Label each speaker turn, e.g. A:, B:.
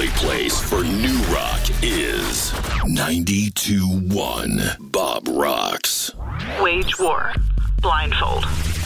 A: place for new rock is 92.1 Bob Rocks.
B: Wage war. Blindfold.